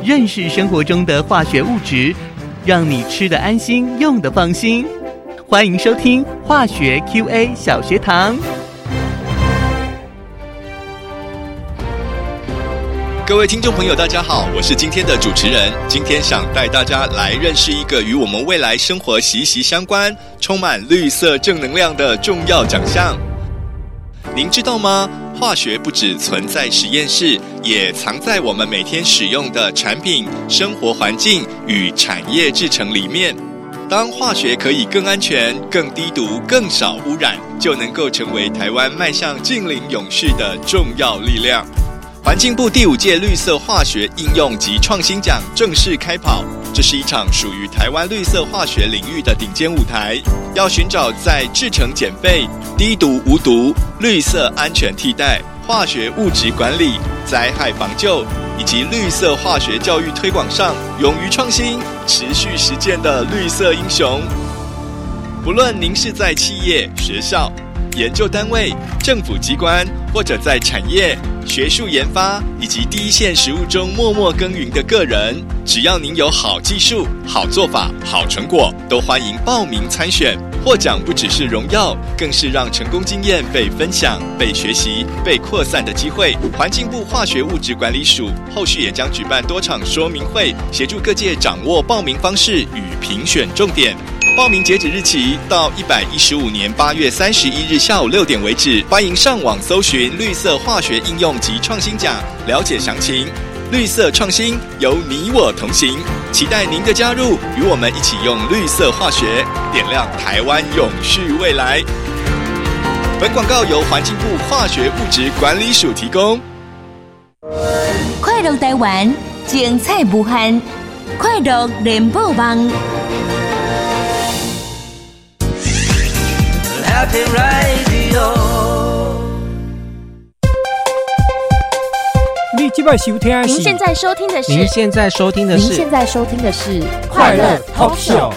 认识生活中的化学物质，让你吃得安心，用得放心。欢迎收听化学 QA 小学堂。 各位听众朋友大家好，我是今天的主持人。今天想带大家来认识一个与我们未来生活息息相关，充满绿色正能量的重要奖项。您知道吗？化学不只存在实验室，也藏在我们每天使用的产品、生活环境与产业制成里面。当化学可以更安全、更低毒、更少污染，就能够成为台湾迈向净零永续的重要力量。环境部第5届绿色化学应用及创新奖正式开跑，这是一场属于台湾绿色化学领域的顶尖舞台，要寻找在制成减废、低毒无毒、绿色安全替代、化学物质管理、灾害防救以及绿色化学教育推广上勇于创新、持续实践的绿色英雄。不论您是在企业、学校、研究单位、政府机关，或者在产业、学术研发以及第一线实务中默默耕耘的个人，只要您有好技术、好做法、好成果，都欢迎报名参选。获奖不只是荣耀，更是让成功经验被分享、被学习、被扩散的机会。环境部化学物质管理署后续也将举办多场说明会，协助各界掌握报名方式与评选重点。报名截止日期到115年8月31日下午6点为止，欢迎上网搜寻绿色化学应用及创新奖，了解详情。绿色创新由你我同行，期待您的加入，与我们一起用绿色化学点亮台湾永续未来。本广告由环境部化学物质管理署提供。 快乐台湾，精彩无限，快乐联播网。 Happy Radio。 您现在收听的是快乐 Talk Show。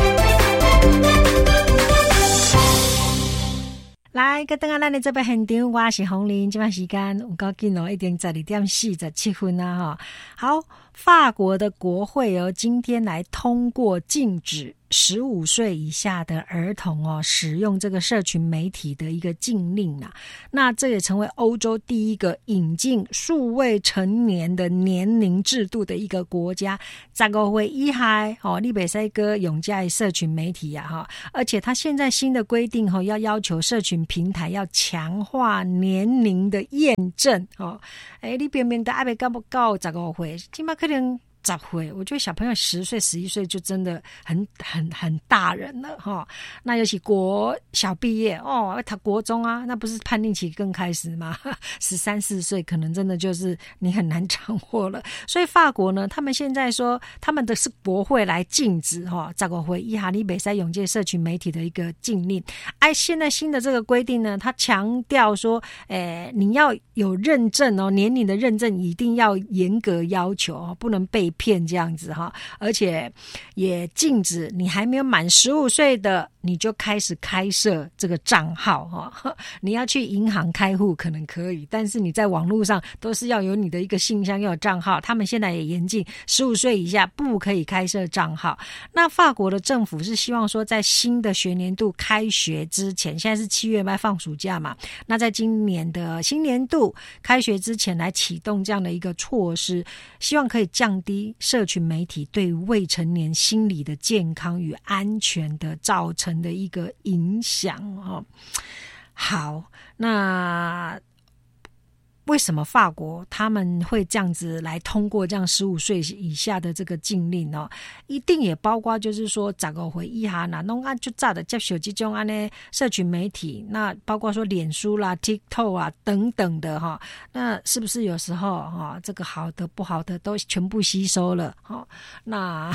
来，跟等下咱的这边现场，我是洪玲，这段时间有够紧哦，一定12点47分啊哈。好，法国的国会今天来通过禁止15岁以下的儿童使用这个社群媒体的一个禁令啊。那这也成为欧洲第一个引进数位成年的年龄制度的一个国家。15岁以下你不可以用这些社群媒体啊，而且他现在新的规定要求社群平台要强化年龄的验证你明明的还没到15岁，现在可能10岁，我觉得小朋友10岁11岁就真的很大人了那尤其国小毕业他国中啊，那不是叛逆期更开始吗？13、14岁可能真的就是你很难掌握了。所以法国呢，他们现在说他们的是国会来禁止15岁以下你不可以用这社群媒体的一个禁令。现在新的这个规定呢，他强调说你要有认证年龄的认证一定要严格要求不能被骗这样子而且也禁止你还没有满15岁的你就开始开设这个账号你要去银行开户可能可以，但是你在网络上都是要有你的一个信箱，要有账号。他们现在也严禁15岁以下不可以开设账号。那法国的政府是希望说在新的学年度开学之前，现在是7月放暑假嘛，那在今年的新年度开学之前来启动这样的一个措施，希望可以降低社群媒体对未成年心理的健康与安全的造成的一个影响好，那为什么法国他们会这样子来通过这样15岁以下的这个禁令一定也包括就是说15岁以下那弄就早的接受这种社群媒体，那包括说脸书啦、TikTok 啊等等的那是不是有时候这个好的不好的都全部吸收了那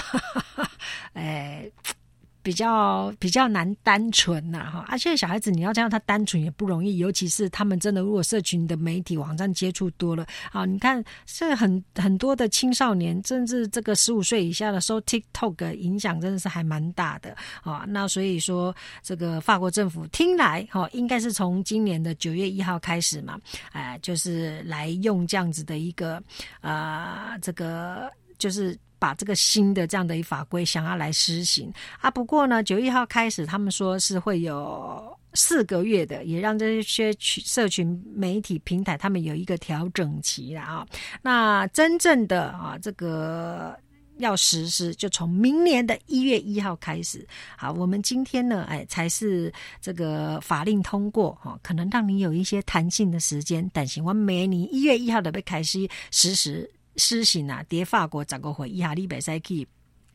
比较难单纯而且小孩子你要这样他单纯也不容易，尤其是他们真的如果社群的媒体网站接触多了你看这很多的青少年甚至这个15岁以下的受 TikTok 的影响真的是还蛮大的那所以说这个法国政府听来应该是从今年的9月1号开始嘛就是来用这样子的一个这个就是把这个新的这样的一法规想要来施行啊。不过呢9月1号开始他们说是会有4个月的，也让这些社群媒体平台他们有一个调整期啦啊。那真正的啊这个要实施就从明年的1月1号开始。好，我们今天呢才是这个法令通过可能让你有一些弹性的时间，但是我每年1月1号就要开始施行啊，在法国10个月以下你不可以去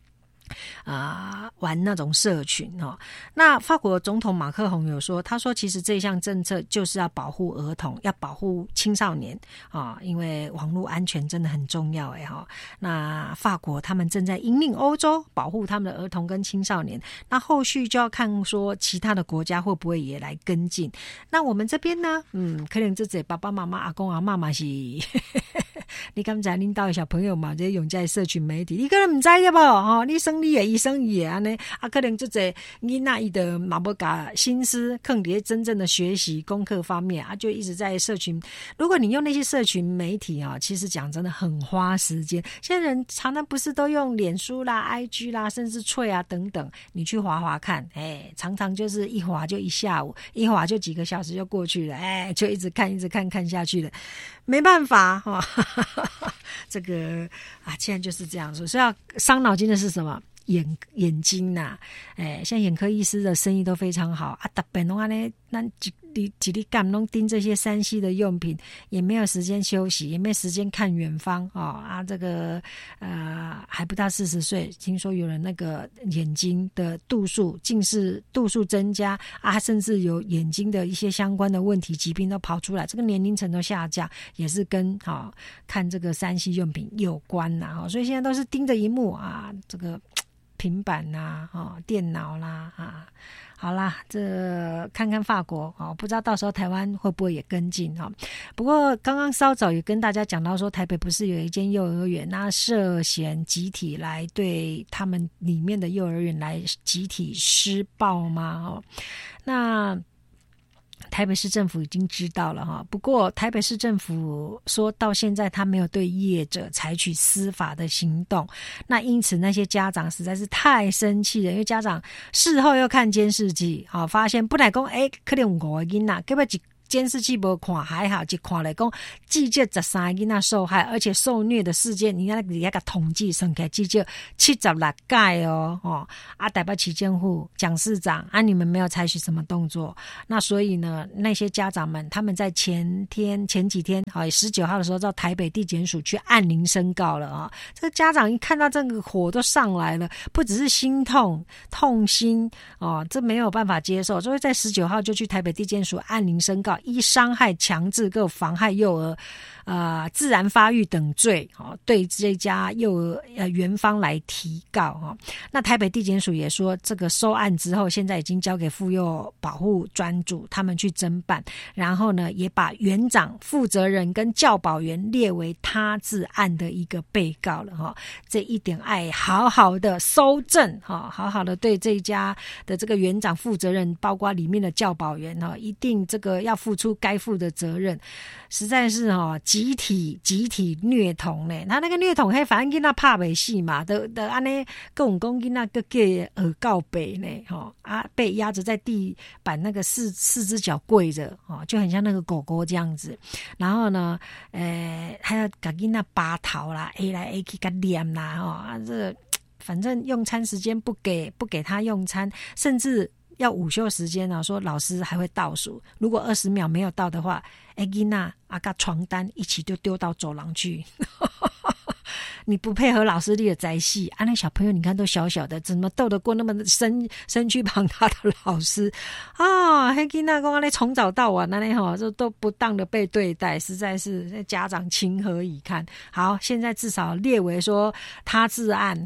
玩那种社群那法国总统马克宏有说，他说其实这项政策就是要保护儿童，要保护青少年因为网络安全真的很重要那法国他们正在引领欧洲保护他们的儿童跟青少年，那后续就要看说其他的国家会不会也来跟进。那我们这边呢可能这些爸爸妈妈阿公阿嬷嘛是你刚才领导的小朋友嘛，这用在社群媒体，你可能不知道吧？你生你的，医生也安呢可能这些囡仔伊的嘛不把心思放在真正的学习功课方面就一直在社群。如果你用那些社群媒体其实讲真的很花时间。现在人常常不是都用脸书啦、IG 啦，甚至脆等等，你去滑滑看，常常就是一滑就一下午，一滑就几个小时就过去了，就一直看下去了，没办法这个现在就是这样说，所以要伤脑筋的是什么？眼睛现在眼科医师的生意都非常好特别都安尼咱一日干拢盯这些3C 的用品，也没有时间休息，也没有时间看远方这个还不到40岁，听说有人那个眼睛的近视度数增加甚至有眼睛的一些相关的问题疾病都跑出来，这个年龄层都下降，也是跟看这个3C 用品有关所以现在都是盯着萤幕这个平板啦电脑啦好啦，这看看法国不知道到时候台湾会不会也跟进不过刚刚稍早也跟大家讲到说，台北不是有一间幼儿园涉嫌集体来对他们里面的幼儿园来集体施暴吗那台北市政府已经知道了不过台北市政府说到现在他没有对业者采取司法的行动，那因此那些家长实在是太生气了，因为家长事后又看监视器发现本来说可能5个囡仔结果监视器没看还好，一看来讲至少13个囡仔受害，而且受虐的事件你那个统计算起来至少76件台北市政府蒋市长你们没有采取什么动作，那所以呢那些家长们他们在前几天19号的时候到台北地检署去按铃申告了这个家长一看到这个火都上来了，不只是心痛心这没有办法接受，所以在19号就去台北地检署按铃申告，依伤害、强制、各妨害幼儿自然发育等罪对这家幼儿园方来提告那台北地检署也说，这个收案之后现在已经交给妇幼保护专组他们去侦办，然后呢也把园长、负责人跟教保员列为他治案的一个被告了这一点好好的搜证好好的对这一家的这个园长、负责人包括里面的教保员一定这个要付出该负的责任，实在是集体虐童呢。他那个虐童反正囡仔拍不死嘛，都安尼跟我讲囡仔个给耳告背呢被压着在地板那个四只脚跪着就很像那个狗狗这样子，然后呢还要给囡仔拔头啦 A 来 A 去给念啦这反正用餐时间不给他用餐，甚至要午休时间说老师还会倒数，如果20秒没有到的话囡仔跟床单一起就丢到走廊去你不配合老师你的宅系那小朋友你看都小小的，怎么斗得过那么身躯庞大的老师囡仔说那从早到晚那就都不当的被对待，实在是家长情何以堪。好，现在至少列为说他治案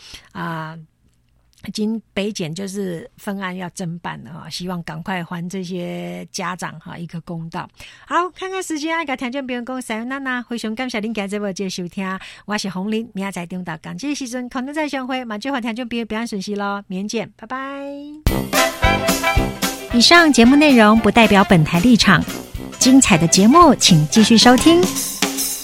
经北检就是分案要侦办了希望赶快还这些家长一个公道。好，看看时间跟听众朋友说sayonara娜，非常感谢您今日这收听，我是洪玲，明仔载中到港这时阵可能再相会，马上和听众朋友平安顺息咯，明天见，拜拜。 以上节目内容不代表本台立场，精彩的节目请继续收听。